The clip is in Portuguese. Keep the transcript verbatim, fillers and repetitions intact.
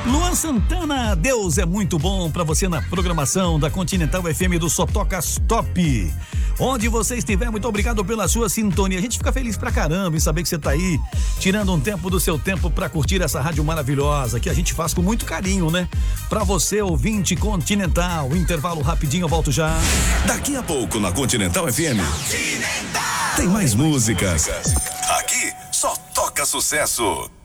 Luan Santana, Deus é muito bom, pra você na programação da Continental F M do Só Toca Top. Onde você estiver, muito obrigado pela sua sintonia. A gente fica feliz pra caramba em saber que você tá aí, tirando um tempo do seu tempo pra curtir essa rádio maravilhosa, que a gente faz com muito carinho, né? Pra você, ouvinte Continental. Intervalo rapidinho, eu volto já. Daqui a pouco na Continental F M. Continental. Tem mais músicas. Aqui só toca sucesso.